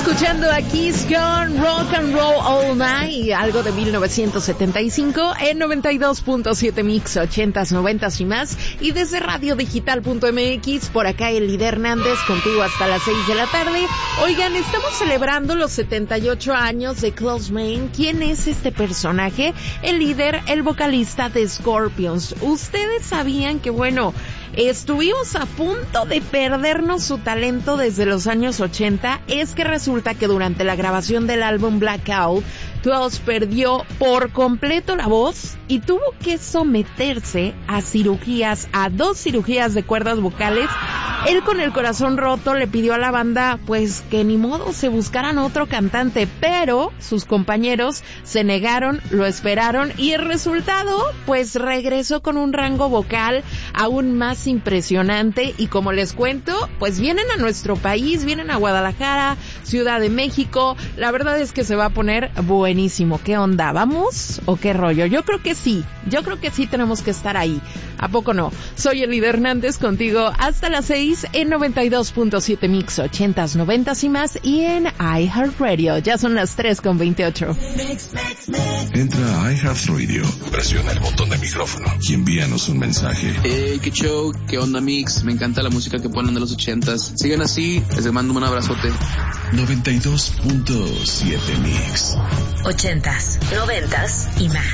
escuchando a Kiss con Rock and Roll All Night, algo de 1975 en 92.7 Mix, 80s, 90s y más. Y desde radiodigital.mx, por acá Elide Hernández, contigo hasta las 6 de la tarde. Oigan, estamos celebrando los 78 años de Klaus Meine. ¿Quién es este personaje? El líder, el vocalista de Scorpions. Ustedes sabían que, bueno, estuvimos a punto de perdernos su talento desde los años 80. Es que resulta que durante la grabación del álbum Blackout, Klaus perdió por completo la voz y tuvo que someterse a cirugías, a 2 cirugías de cuerdas vocales. Él, con el corazón roto, le pidió a la banda pues que ni modo se buscaran otro cantante, pero sus compañeros se negaron, lo esperaron y el resultado pues regresó con un rango vocal aún más impresionante. Y como les cuento, pues vienen a nuestro país, vienen a Guadalajara, Ciudad de México. La verdad es que se va a poner buenísimo. ¿Qué onda? ¿Vamos o qué rollo? Yo creo que sí tenemos que estar ahí. ¿A poco no? Soy Elide Hernández, contigo hasta las 6 en 92.7 Mix, 80s, 90s y más, y en iHeartRadio. Ya son las 3:28. Entra a iHeartRadio, presiona el botón de micrófono y envíanos un mensaje. Qué show, qué onda Mix, me encanta la música que ponen de los 80s. Sigan así, les mando un abrazote. 92.7 Mix, 80s, 90s y más.